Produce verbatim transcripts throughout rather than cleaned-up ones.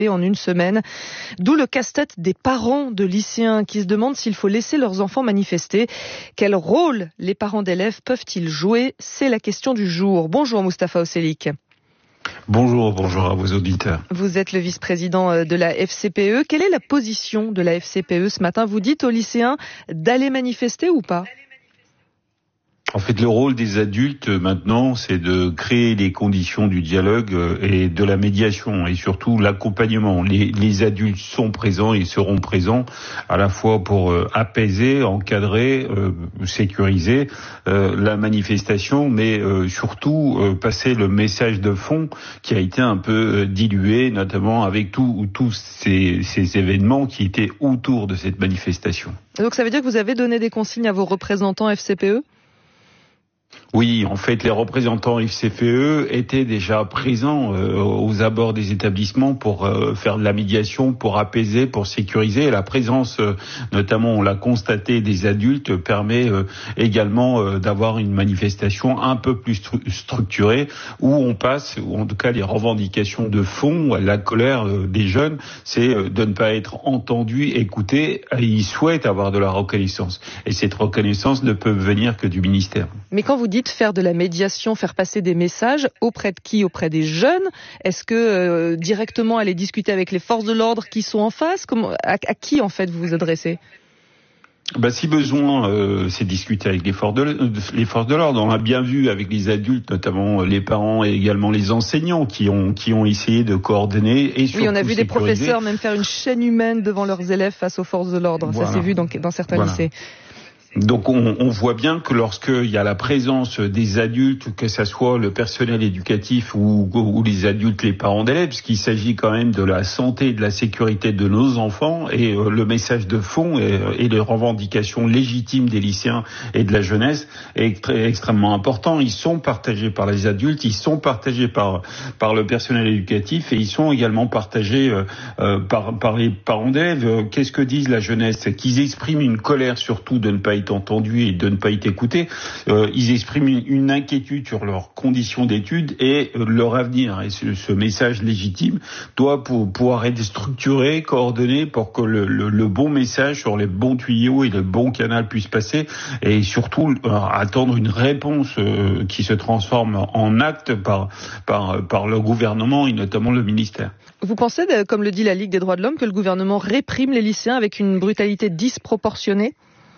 en une semaine. D'où le casse-tête des parents de lycéens qui se demandent s'il faut laisser leurs enfants manifester. Quel rôle les parents d'élèves peuvent-ils jouer? C'est la question du jour. Bonjour Moustapha Osselik. Bonjour, bonjour à vos auditeurs. Vous êtes le vice-président de la F C P E. Quelle est la position de la F C P E ce matin? Vous dites aux lycéens d'aller manifester ou pas? En fait, le rôle des adultes maintenant, c'est de créer les conditions du dialogue et de la médiation et surtout l'accompagnement. Les, les adultes sont présents et seront présents à la fois pour euh, apaiser, encadrer, euh, sécuriser euh, la manifestation, mais euh, surtout euh, passer le message de fond qui a été un peu dilué, notamment avec tous tous ces, ces événements qui étaient autour de cette manifestation. Donc ça veut dire que vous avez donné des consignes à vos représentants F C P E? Oui, en fait, les représentants F C P E étaient déjà présents euh, aux abords des établissements pour euh, faire de la médiation, pour apaiser, pour sécuriser. Et la présence, euh, notamment, on l'a constaté, des adultes permet euh, également euh, d'avoir une manifestation un peu plus stru- structurée où on passe, ou en tout cas les revendications de fond, la colère euh, des jeunes, c'est euh, de ne pas être entendus, écoutés. Et ils souhaitent avoir de la reconnaissance. Et cette reconnaissance ne peut venir que du ministère. Mais quand vous dites faire de la médiation, faire passer des messages, auprès de qui? Auprès des jeunes? Est-ce que euh, directement aller discuter avec les forces de l'ordre qui sont en face? Comment, à, à qui en fait vous vous adressez? Bah, si besoin, euh, c'est discuter avec les forces de les forces de l'ordre. On a bien vu avec les adultes, notamment les parents et également les enseignants, qui ont qui ont essayé de coordonner et surtout oui, on a vu sécuriser. Des professeurs même faire une chaîne humaine devant leurs élèves face aux forces de l'ordre. Voilà. Ça s'est vu dans, dans certains voilà. lycées. Donc on, on voit bien que lorsqu'il y a la présence des adultes, que ça soit le personnel éducatif ou, ou les adultes, les parents d'élèves, parce qu'il s'agit quand même de la santé et de la sécurité de nos enfants, et euh, le message de fond et, et les revendications légitimes des lycéens et de la jeunesse est très, extrêmement important. Ils sont partagés par les adultes, ils sont partagés par par le personnel éducatif et ils sont également partagés euh, euh, par par les parents d'élèves. Qu'est-ce que disent la jeunesse? Qu'ils expriment une colère surtout de ne pas être entendus et de ne pas être écoutés. Euh, ils expriment une, une inquiétude sur leurs conditions d'études et euh, leur avenir. Et ce, ce message légitime doit pour, pouvoir être structuré, coordonné pour que le, le, le bon message sur les bons tuyaux et le bon canal puisse passer et surtout euh, attendre une réponse euh, qui se transforme en acte par, par, par le gouvernement et notamment le ministère. Vous pensez, comme le dit la Ligue des droits de l'homme, que le gouvernement réprime les lycéens avec une brutalité disproportionnée?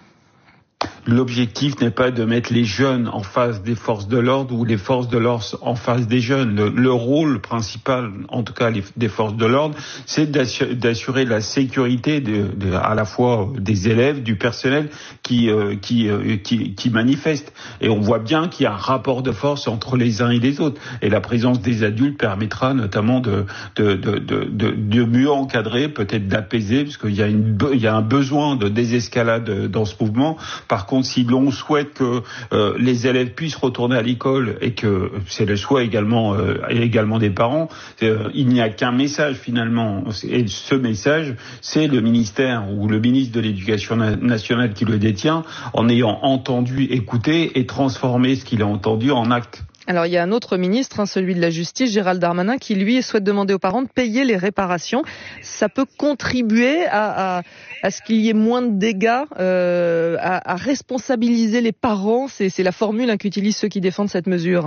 L'objectif n'est pas de mettre les jeunes en face des forces de l'ordre ou les forces de l'ordre en face des jeunes. Le, le rôle principal, en tout cas les, des forces de l'ordre, c'est d'assurer, d'assurer la sécurité de, de, à la fois des élèves, du personnel qui, euh, qui, euh, qui, qui manifestent. Et on voit bien qu'il y a un rapport de force entre les uns et les autres. Et la présence des adultes permettra notamment de, de, de, de, de, de mieux encadrer, peut-être d'apaiser, parce qu'il y a, une, il y a un besoin de désescalade dans ce mouvement. Par contre, si l'on souhaite que euh, les élèves puissent retourner à l'école et que c'est le souhait également euh, également des parents, euh, il n'y a qu'un message finalement. Et ce message, c'est le ministère ou le ministre de l'Éducation nationale qui le détient, en ayant entendu, écouté et transformé ce qu'il a entendu en acte. Alors, il y a un autre ministre, hein, celui de la Justice, Gérald Darmanin, qui, lui, souhaite demander aux parents de payer les réparations. Ça peut contribuer à, à, à ce qu'il y ait moins de dégâts, euh, à, à responsabiliser les parents. C'est, c'est la formule hein, qu'utilisent ceux qui défendent cette mesure.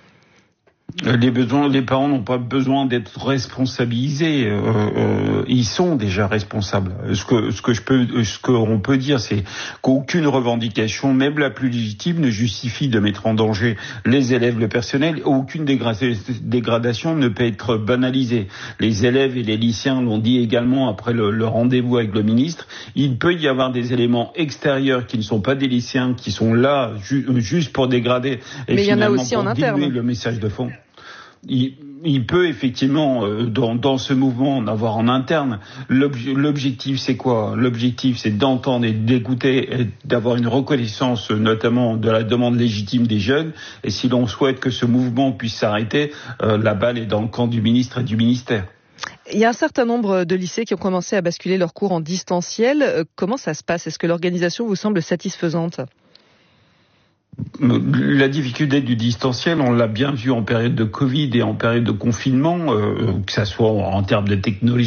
Les besoins, les parents n'ont pas besoin d'être responsabilisés. Euh, euh, ils sont déjà responsables. Ce que, ce que je peux, ce qu'on peut dire, c'est qu'aucune revendication, même la plus légitime, ne justifie de mettre en danger les élèves, le personnel. Aucune dégradation ne peut être banalisée. Les élèves et les lycéens l'ont dit également après le, le rendez-vous avec le ministre. Il peut y avoir des éléments extérieurs qui ne sont pas des lycéens, qui sont là ju- juste pour dégrader et mais finalement il y en a aussi pour en diluer interne. Le message de fond. Il, il peut effectivement, euh, dans, dans ce mouvement, en avoir en interne. L'obj- l'objectif, c'est quoi? L'objectif, c'est d'entendre et d'écouter et d'avoir une reconnaissance, notamment de la demande légitime des jeunes. Et si l'on souhaite que ce mouvement puisse s'arrêter, euh, la balle est dans le camp du ministre et du ministère. Il y a un certain nombre de lycées qui ont commencé à basculer leurs cours en distanciel. Comment ça se passe? Est-ce que l'organisation vous semble satisfaisante? La difficulté du distanciel, on l'a bien vu en période de Covid et en période de confinement, euh, que ça soit en termes de technologie